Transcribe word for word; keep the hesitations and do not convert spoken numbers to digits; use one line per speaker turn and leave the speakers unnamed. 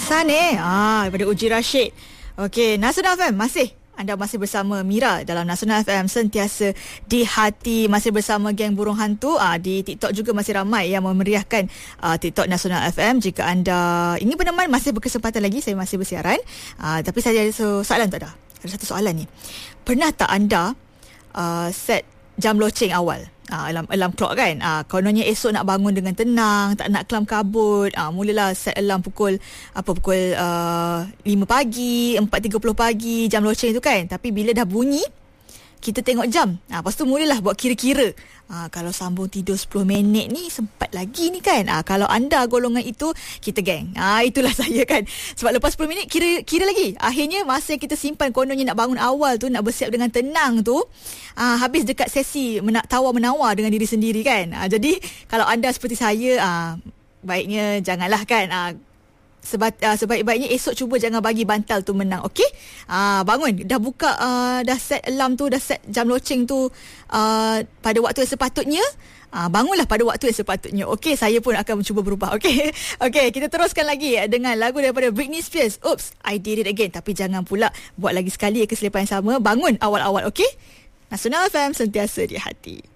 Aksan eh. Ah, daripada Uji Rashid. Okey, Nasional F M masih anda masih bersama Mira dalam Nasional F M, sentiasa di hati. Masih bersama geng burung hantu. Ah, di TikTok juga masih ramai yang memeriahkan ah, TikTok Nasional F M. Jika anda ingin berteman, masih berkesempatan lagi, saya masih bersiaran. Ah, tapi saya ada so, soalan tak ada. Ada satu soalan ni. Pernah tak anda uh, set jam loceng awal? Ah, alarm, alarm clock kan. Ah, kononnya esok nak bangun dengan tenang, tak nak kelam kabut. Ah, mulalah set alarm pukul apa pukul uh, lima pagi, empat tiga puluh pagi, jam loceng tu kan. Tapi bila dah bunyi, kita tengok jam. Ah, lepas tu mulalah buat kira-kira. Ah, kalau sambung tidur sepuluh minit ni sempat lagi ni kan. Ah, kalau anda golongan itu, kita geng. Ah, itulah saya kan. Sebab lepas sepuluh minit kira kira lagi. Akhirnya masa yang kita simpan kononnya nak bangun awal tu, nak bersiap dengan tenang tu, ah, habis dekat sesi menak tawar-menawar dengan diri sendiri kan. Ah, jadi kalau anda seperti saya, ah, baiknya janganlah kan. Ah, Seba, uh, sebaik-baiknya esok cuba jangan bagi bantal tu menang. Okey? Uh, bangun. Dah buka, uh, dah set alarm tu, dah set jam loceng tu uh, pada waktu yang sepatutnya. Uh, bangunlah pada waktu yang sepatutnya. Okey, saya pun akan mencuba berubah. Okey? Okey, kita teruskan lagi dengan lagu daripada Britney Spears. Oops, I did it again. Tapi jangan pula buat lagi sekali kesilapan yang sama. Bangun awal-awal. Okey? Nasional F M, sentiasa di hati.